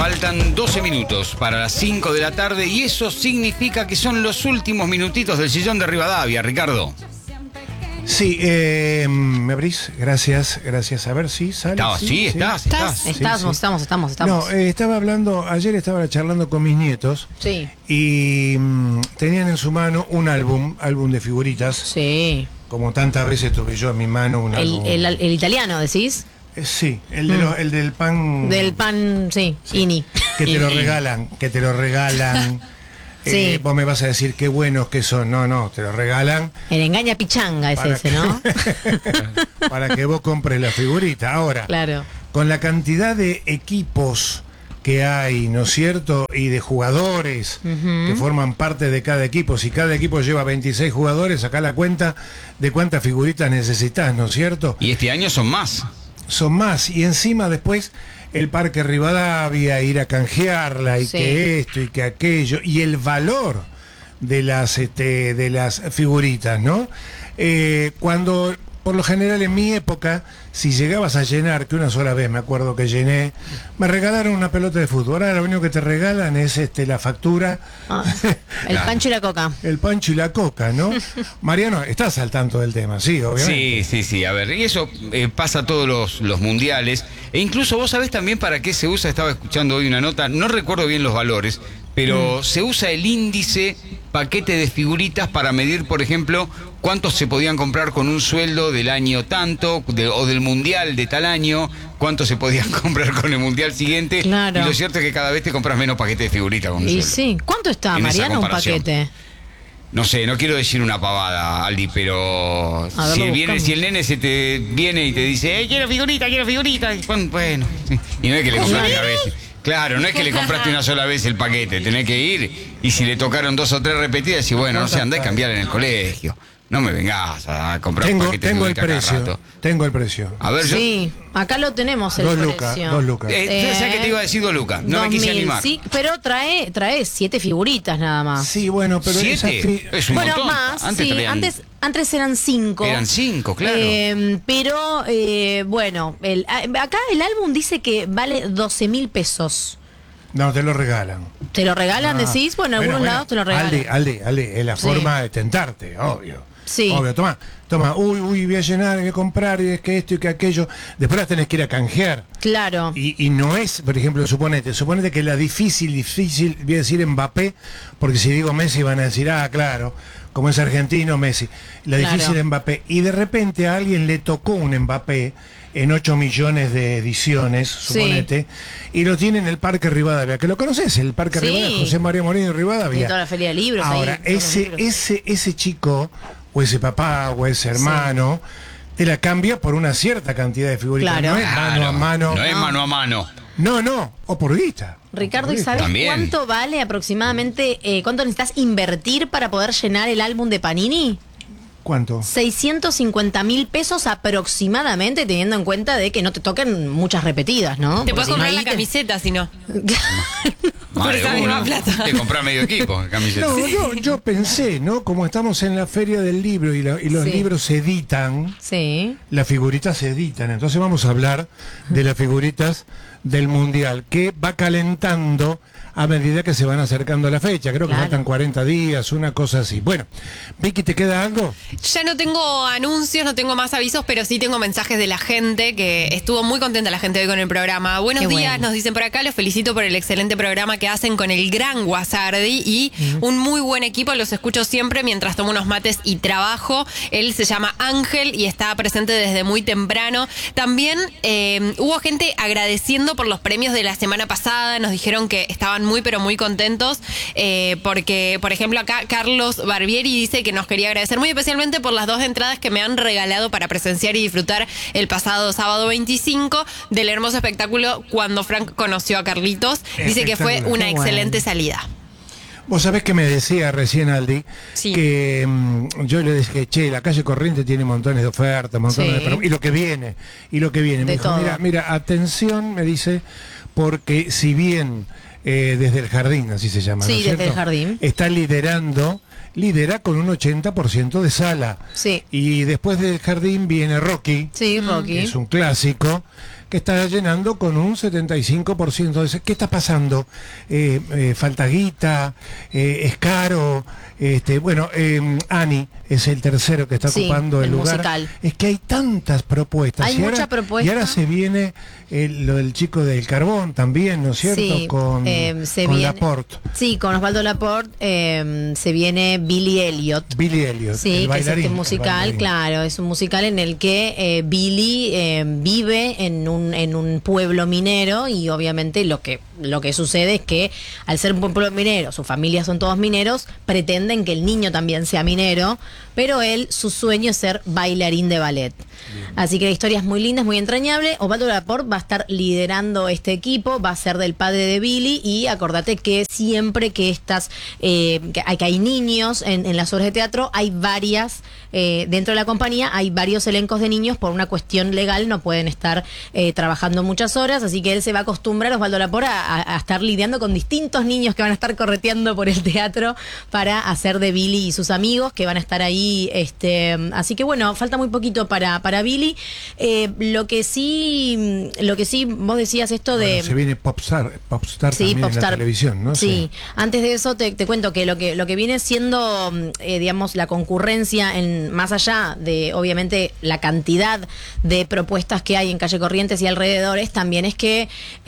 Faltan 12 minutos para las 5 de la tarde y eso significa que son los últimos minutitos del sillón de Rivadavia, Ricardo. Sí, ¿me abrís? Gracias. A ver si sale. Estás. Estamos. No, estaba hablando, ayer estaba charlando con mis nietos. Sí. Y tenían en su mano un álbum de figuritas. Sí. Como tantas veces tuve yo en mi mano un álbum. El italiano, ¿decís? Sí, el del pan. Del pan, sí. Ini. Que te lo regalan. Sí. Vos me vas a decir qué buenos que son. No, te lo regalan. El engaña pichanga es ese, ¿no? Para que vos compres la figurita. Ahora, Claro. con la cantidad de equipos que hay, ¿no es cierto? Y de jugadores que forman parte de cada equipo. Si cada equipo lleva 26 jugadores, sacá la cuenta de cuántas figuritas necesitas, ¿no es cierto? Y este año son más. Son más. Y encima después el Parque Rivadavia, ir a canjearla y Sí. que esto y que aquello. Y el valor de las figuritas, ¿no? Cuando, por lo general en mi época, si llegabas a llenar, que una sola vez me acuerdo que llené, me regalaron una pelota de fútbol. Ahora lo único que te regalan es la factura. El pancho y la coca. El pancho y la coca, ¿no? Mariano, estás al tanto del tema, sí, obviamente. Sí, a ver, y eso pasa todos los mundiales, e incluso vos sabés también para qué se usa. Estaba escuchando hoy una nota, no recuerdo bien los valores, pero se usa el índice paquete de figuritas para medir, por ejemplo, cuántos se podían comprar con un sueldo del año tanto, o del mundial de tal año, cuántos se podían comprar con el mundial siguiente. Claro. Y lo cierto es que cada vez te compras menos paquetes de figuritas con un Y sueldo. sí. ¿Cuánto está, En esa Mariano, un comparación. paquete? No sé, no quiero decir una pavada, Aldi, pero A ver, lo buscamos. si el nene se te viene y te dice, quiero figurita, y bueno, sí. Y no es que le compraste una vez. Claro, no es que le compraste una sola vez el paquete, tenés que ir y si le tocaron 2 o 3 repetidas, y bueno, no sé, andá a cambiar en el colegio. No me vengas a comprar un paquete de Tengo el figurita cada precio. rato. Tengo el precio. A ver, Sí, acá lo tenemos el 2 precio. lucas. yo sé que te iba a decir 2 lucas, no me quise 2000, animar. sí, pero trae 7 figuritas nada más. Sí, bueno, pero ¿7? Es un Bueno, montón. más, Antes sí, traían- antes eran 5. Eran 5, claro. Pero, bueno, acá el álbum dice que vale 12.000 pesos. No, te lo regalan. ¿Te lo regalan, decís? Bueno, en algunos lados te lo regalan. Aldi, es la Sí. forma de tentarte, obvio. Sí. Obvio, toma, uy, voy a llenar, voy a comprar, y es que esto y que aquello. Después las tenés que ir a canjear. Claro. Y no es, por ejemplo, suponete que la difícil, voy a decir Mbappé, porque si digo Messi van a decir, claro, como es argentino, Messi. La Claro. difícil Mbappé. Y de repente a alguien le tocó un Mbappé en 8 millones de ediciones, suponete, y lo tiene en el Parque Rivadavia, que lo conoces, el Parque Sí. Rivadavia, José María Moreno Y Rivadavia. toda la feria de libros. Ahora, ahí, todos los libros. ese chico, o ese papá, o ese hermano, te la cambia por una cierta cantidad de figuritas. Claro. No es mano a mano. No es mano a mano. No, o por guita. Ricardo, ¿y sabes También. cuánto vale aproximadamente, cuánto necesitas invertir para poder llenar el álbum de Panini? ¿Cuánto? 650.000 pesos aproximadamente, teniendo en cuenta de que no te toquen muchas repetidas, ¿no? Te Porque puedes si no, comprar ahí la camiseta si no. Más Por de esa misma uno. plata. Te comprás medio equipo, camiseta. No, yo pensé, ¿no? Como estamos en la feria del libro y los Sí. libros se editan, Sí. las figuritas se editan. Entonces vamos a hablar de las figuritas del Mundial, que va calentando a medida que se van acercando a la fecha. Creo que Claro. faltan 40 días, una cosa así. Bueno, Vicky, ¿te queda algo? Ya no tengo anuncios, no tengo más avisos, pero sí tengo mensajes de la gente, que estuvo muy contenta la gente hoy con el programa. Buenos Qué días, bueno. nos dicen por acá, los felicito por el excelente programa que hacen con el gran Guasardi y un muy buen equipo, los escucho siempre mientras tomo unos mates y trabajo. Él se llama Ángel y está presente desde muy temprano. También hubo gente agradeciendo por los premios de la semana pasada, nos dijeron que estaban muy pero muy contentos, porque por ejemplo acá Carlos Barbieri dice que nos quería agradecer muy especialmente por las 2 entradas que me han regalado para presenciar y disfrutar el pasado sábado 25 del hermoso espectáculo Cuando Frank conoció a Carlitos. Dice que fue Espectacular. una Qué bueno. excelente salida. Vos sabés que me decía recién Aldi, Sí. que yo le dije, che, la calle Corriente tiene montones de ofertas, montones Sí. y lo que viene. Me De dijo, todo. mira, atención, me dice, porque si bien desde el jardín, así se llama, Sí, ¿no es desde cierto? el jardín. Está lidera con un 80% de sala. Sí. Y después del jardín viene Rocky, Sí, Rocky. que es un clásico, que está llenando con un 75%. ¿Qué está pasando? Falta guita, es caro. Ani es el tercero que está ocupando el lugar. Musical. Es que hay tantas propuestas. Hay mucha propuesta. Y ahora se viene lo del chico del carbón también, ¿no es cierto? Sí, Con Laporte. Sí, con Osvaldo Laporte se viene Billy Elliot. Billy Elliot, sí, el bailarín, que es este musical, claro, es un musical en el que Billy vive en un pueblo minero y obviamente lo que sucede es que al ser un pueblo minero, su familia son todos mineros, pretenden que el niño también sea minero, pero su sueño es ser bailarín de ballet. Bien. Así que la historia es muy linda, es muy entrañable. Osvaldo Laporte va a estar liderando este equipo, va a ser del padre de Billy, y acordate que siempre que hay niños en las obras de teatro, hay varias, dentro de la compañía hay varios elencos de niños, por una cuestión legal no pueden estar trabajando muchas horas, así que él se va a acostumbrar, Osvaldo Laporte, a estar lidiando con distintos niños que van a estar correteando por el teatro para hacer de Billy y sus amigos, que van a estar ahí, así que bueno, falta muy poquito para Billy. Lo que sí vos decías esto de... Se viene Popstar sí, también Popstar, en la televisión, ¿no? Sí. Antes de eso te cuento que lo que viene siendo, digamos, la concurrencia, más allá de, obviamente, la cantidad de propuestas que hay en Calle Corrientes y alrededores, también es que,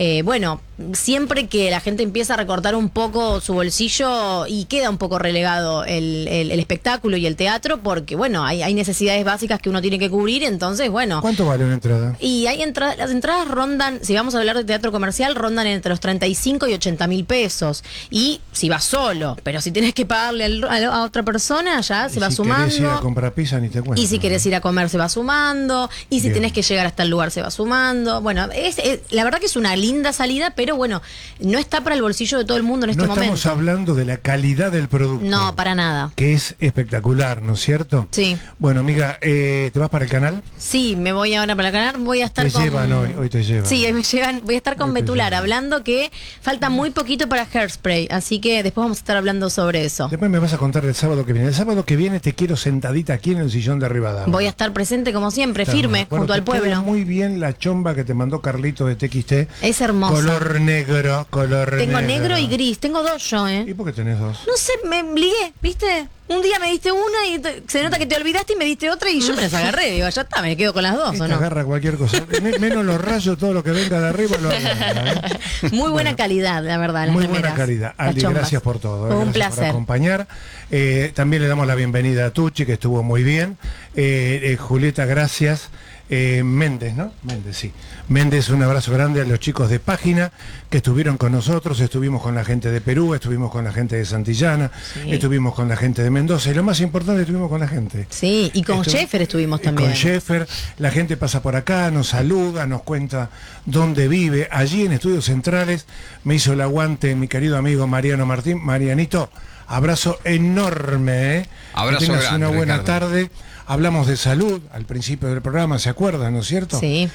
siempre que la gente empieza a recortar un poco su bolsillo y queda un poco relegado el espectáculo y el teatro, porque hay necesidades básicas que uno tiene que cubrir, entonces ¿Cuánto vale una entrada? Y las entradas rondan, si vamos a hablar de teatro comercial, rondan entre los 35 y 80 mil pesos, y si vas solo, pero si tenés que pagarle a otra persona, ya se va sumando. Si querés ir a comprar pizza, ni te cuento. Y si querés ir a comer, se va sumando, y si Bien. tenés que llegar hasta el lugar, se va sumando. Bueno, la verdad que es una linda salida, pero no está para el bolsillo de todo el mundo en este momento. No estamos hablando de la calidad del producto. No, para nada. Que es espectacular, ¿no es cierto? Sí. Bueno, amiga, ¿te vas para el canal? Sí, me voy ahora para el canal, voy a estar Te llevan hoy te llevan. Sí, me llevan, voy a estar con Betular hablando que falta muy poquito para Hairspray, así que después vamos a estar hablando sobre eso. Después me vas a contar el sábado que viene. El sábado que viene te quiero sentadita aquí en el sillón de Rivadavia. Voy a estar presente como siempre, firme, junto al pueblo. Muy bien la chomba que te mandó Carlito de TXT. Es hermosa. Color negro. Tengo negro y gris, tengo dos yo, ¿Y por qué tenés dos? No sé, me ligué, ¿viste? Un día me diste una y se nota que te olvidaste y me diste otra y yo me las agarré. Digo, ya está, me quedo con las dos, ¿o no? Agarra cualquier cosa. Menos los rayos, todo lo que venga de arriba lo agarra, Muy buena calidad, la verdad, las muy remeras, buena calidad. Aldi, gracias por todo. Un gracias placer. por acompañar. También le damos la bienvenida a Tucci, que estuvo muy bien. Julieta, gracias. Méndez, ¿no? Méndez, sí. Méndez, un abrazo grande a los chicos de Página que estuvieron con nosotros. Estuvimos con la gente de Perú, estuvimos con la gente de Santillana, estuvimos con la gente de Mendoza, y lo más importante, estuvimos con la gente. Sí, y con Sheffer estuvimos también. Con Sheffer, la gente pasa por acá, nos saluda, nos cuenta dónde vive. Allí en Estudios Centrales me hizo el aguante mi querido amigo Mariano Martín. Marianito, abrazo enorme, ¿eh? Abrazo que tengas grande, una buena Ricardo. tarde. Hablamos de salud al principio del programa, ¿se acuerdan, no es cierto? Sí.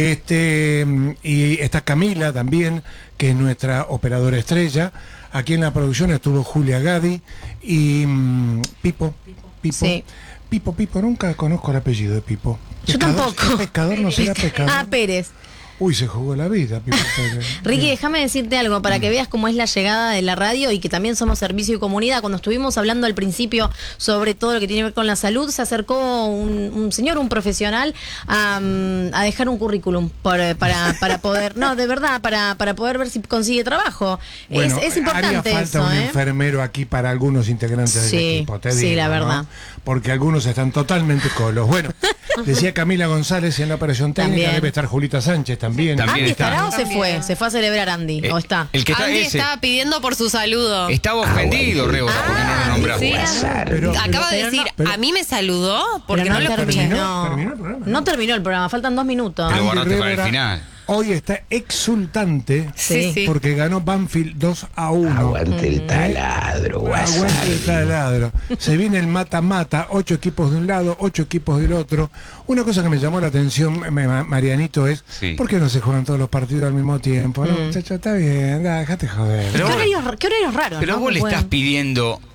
Y está Camila también, que es nuestra operadora estrella. Aquí en la producción estuvo Julia Gadi y Pipo. Sí. Pipo, nunca conozco el apellido de Pipo. Yo tampoco. ¿Es pescador? ¿No será pescador? Ah, Pérez. Uy, se jugó la vida, Pipo Pérez. Ricky, déjame decirte algo para que veas cómo es la llegada de la radio y que también somos servicio y comunidad. Cuando estuvimos hablando al principio sobre todo lo que tiene que ver con la salud, se acercó un señor, un profesional, a dejar un currículum para poder, no, de verdad, para poder ver si consigue trabajo. Bueno, es importante haría falta eso, un enfermero aquí para algunos integrantes del equipo, te sí, digo, la ¿no? verdad. Porque algunos están totalmente colos. Bueno, decía Camila González en la operación técnica, También. debe estar Julita Sánchez también. También ¿Andy está. estará o se fue? ¿Se fue a celebrar Andy? ¿O está? El que está Andy ese. estaba pidiendo por su saludo. Estaba ofendido, Rébora, porque no lo nombramos. Sí. Pero- Acaba de pero decir, pero- a mí me saludó porque Pero no lo escuché. terminó. ¿Terminó el programa? No terminó el programa, faltan 2 minutos. Pero Andy guardaste para el Rivera final. Hoy está exultante Sí, sí. porque ganó Banfield 2-1. Aguante el taladro, Aguante el Wasabi. taladro. Se viene el mata-mata, 8 equipos de un lado, 8 equipos del otro. Una cosa que me llamó la atención, Marianito, es Sí. ¿por qué no se juegan todos los partidos al mismo tiempo? No, chacho, está bien, déjate joder. Pero ¿Qué vos- horarios raros? Pero ¿no? vos le Que estás pueden- pidiendo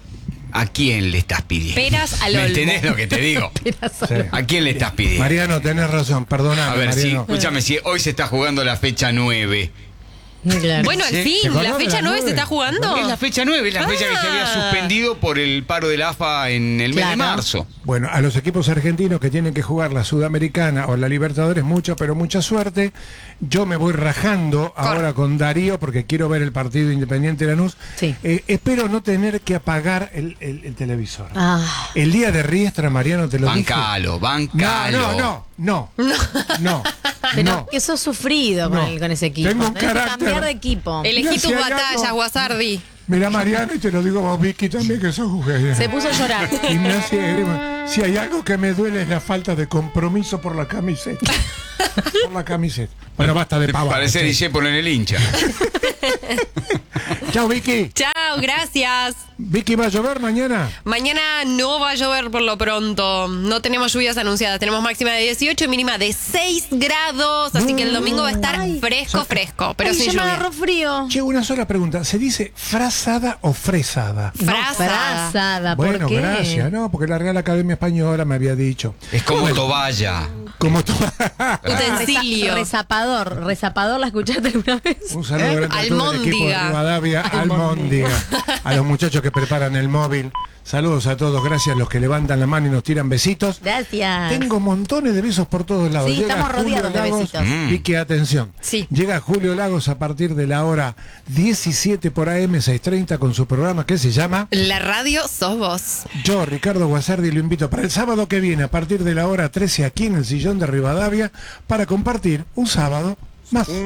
¿a quién le estás pidiendo? Peras al ¿Me olmo. entendés lo que te digo? Sí. ¿A quién le estás pidiendo? Mariano, tenés razón, perdóname, A ver, si, Mariano. escúchame, si hoy se está jugando la fecha 9. Claro. Bueno, al Sí. fin, ¿Te acordás la de fecha las 9 se 9? está jugando. Es la fecha 9, es la fecha que se había suspendido por el paro de la AFA en el mes de Claro. marzo. Bueno, a los equipos argentinos que tienen que jugar la Sudamericana o la Libertadores, pero mucha suerte. Yo me voy rajando ahora con Darío porque quiero ver el partido Independiente Lanús. Sí. Espero no tener que apagar el televisor. Ah, El día de Riestra, Mariano, te lo dije. Bancalo, bancalo. No. pero que sos sufrido No. con ese equipo. Tengo un Tenés que carácter. cambiar de equipo. Elegí Mira, tus si hay batallas, algo- Guasardi. Mira, Mariano, y te lo digo vos, Vicky, también que sos mujer. Se puso a llorar. Gimnasia de Grima. Si hay algo que me duele es la falta de compromiso por la camiseta. Por la camiseta. Bueno, basta de pavada. Parece che. DJ por en el hincha. Chao, Vicky. Chao, gracias. Vicky, ¿va a llover mañana? Mañana no va a llover por lo pronto. No tenemos lluvias anunciadas. Tenemos máxima de 18 y mínima de 6 grados. Así que el domingo va a estar fresco, pero Ay, sin ya me lluvia. agarró frío. Che, una sola pregunta. ¿Se dice frazada o fresada? Frasada, ¿por Bueno, qué? gracias. No, porque la Real Academia Española me había dicho. Es como Toballa. Como tú. Utensilio. Rezapador, ¿la escuchaste alguna vez? Un saludo grande a todo el equipo de Almóndiga. Rivadavia, Almóndiga. A los muchachos que preparan el móvil. Saludos a todos, gracias a los que levantan la mano y nos tiran besitos. Gracias. Tengo montones de besos por todos lados. Sí, estamos rodeados de Lagos, besitos. Y que atención. Sí. Llega Julio Lagos a partir de la hora 17 por AM 630 con su programa que se llama La radio sos vos. Yo, Ricardo Guasardi, lo invito para el sábado que viene a partir de la hora 13 aquí en el Sillón de Rivadavia para compartir un sábado más.